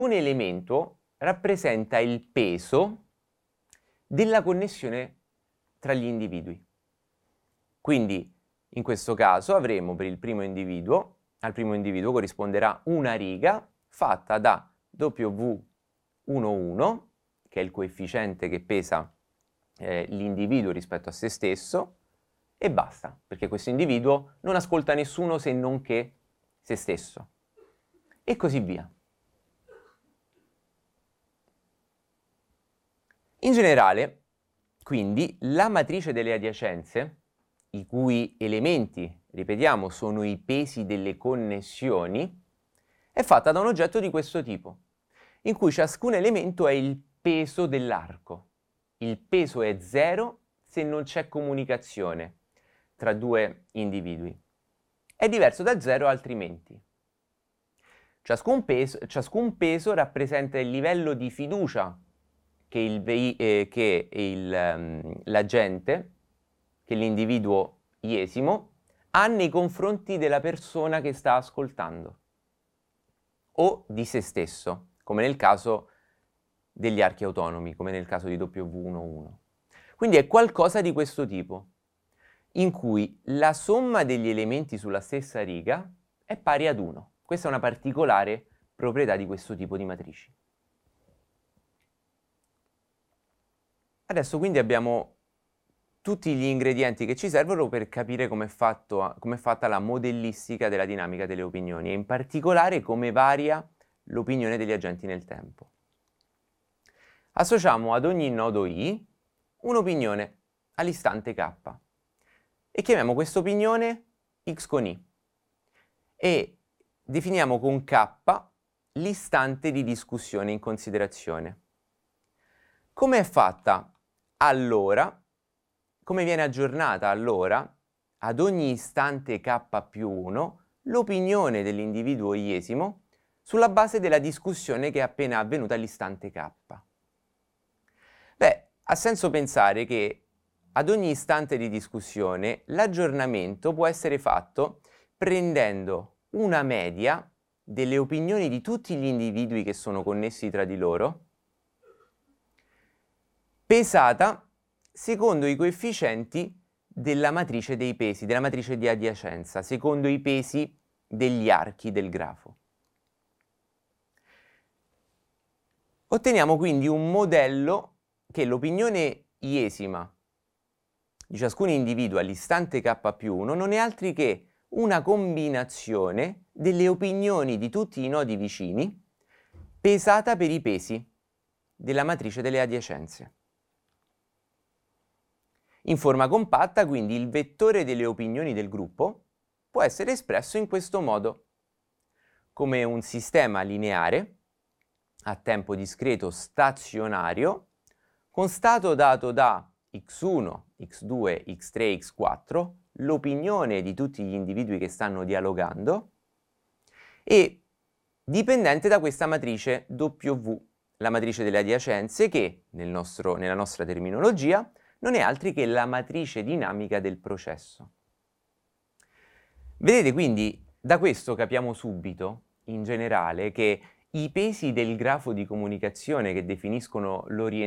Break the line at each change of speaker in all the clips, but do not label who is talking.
un elemento rappresenta il peso della connessione tra gli individui. Quindi, in questo caso, avremo per il primo individuo, al primo individuo corrisponderà una riga fatta da W11, che è il coefficiente che pesa l'individuo rispetto a se stesso, e basta, perché questo individuo non ascolta nessuno se non che se stesso. E così via. In generale, quindi, la matrice delle adiacenze, i cui elementi, ripetiamo, sono i pesi delle connessioni, è fatta da un oggetto di questo tipo, in cui ciascun elemento è il peso dell'arco. Il peso è 0 se non c'è comunicazione tra due individui. È diverso da 0 altrimenti. Ciascun peso rappresenta il livello di fiducia che l'agente, che l'individuo iesimo, ha nei confronti della persona che sta ascoltando, o di se stesso, come nel caso degli archi autonomi, come nel caso di W11. Quindi è qualcosa di questo tipo, in cui la somma degli elementi sulla stessa riga è pari ad 1. Questa è una particolare proprietà di questo tipo di matrici. Adesso quindi abbiamo tutti gli ingredienti che ci servono per capire come è fatta la modellistica della dinamica delle opinioni e in particolare come varia l'opinione degli agenti nel tempo. Associamo ad ogni nodo I un'opinione all'istante K e chiamiamo questa opinione X con I e definiamo con K l'istante di discussione in considerazione. Come è fatta allora? Come viene aggiornata allora, ad ogni istante K più 1, l'opinione dell'individuo iesimo sulla base della discussione che è appena avvenuta all'istante K? Beh, ha senso pensare che ad ogni istante di discussione l'aggiornamento può essere fatto prendendo una media delle opinioni di tutti gli individui che sono connessi tra di loro, pesata secondo i coefficienti della matrice dei pesi, della matrice di adiacenza, secondo i pesi degli archi del grafo. Otteniamo quindi un modello che l'opinione iesima di ciascun individuo all'istante K più 1 non è altri che una combinazione delle opinioni di tutti i nodi vicini pesata per i pesi della matrice delle adiacenze. In forma compatta, quindi, il vettore delle opinioni del gruppo può essere espresso in questo modo, come un sistema lineare a tempo discreto stazionario con stato dato da x1, x2, x3, x4, l'opinione di tutti gli individui che stanno dialogando, e dipendente da questa matrice W, la matrice delle adiacenze, che nella nostra terminologia non è altri che la matrice dinamica del processo. Vedete quindi, da questo capiamo subito, in generale, che i pesi del grafo di comunicazione che definiscono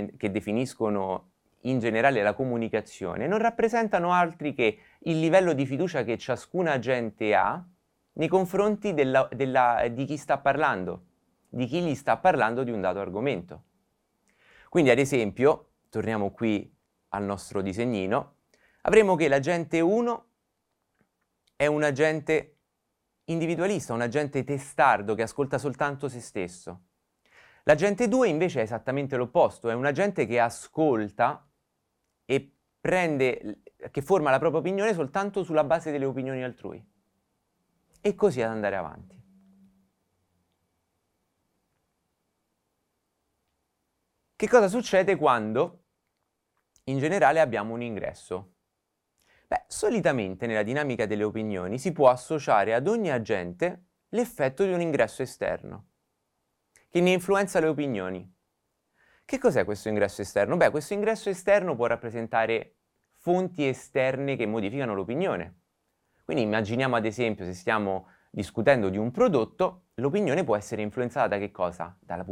in generale la comunicazione non rappresentano altri che il livello di fiducia che ciascun agente ha nei confronti di chi sta parlando, di chi gli sta parlando di un dato argomento. Quindi, ad esempio, torniamo qui al nostro disegnino, avremo che l'agente 1 è un agente individualista, un agente testardo che ascolta soltanto se stesso. L'agente 2 invece è esattamente l'opposto, è un agente che ascolta e che forma la propria opinione soltanto sulla base delle opinioni altrui. E così ad andare avanti. Che cosa succede quando in generale abbiamo un ingresso? Beh, solitamente nella dinamica delle opinioni si può associare ad ogni agente l'effetto di un ingresso esterno, che ne influenza le opinioni. Che cos'è questo ingresso esterno? Beh, questo ingresso esterno può rappresentare fonti esterne che modificano l'opinione. Quindi immaginiamo ad esempio se stiamo discutendo di un prodotto, l'opinione può essere influenzata da che cosa? Dalla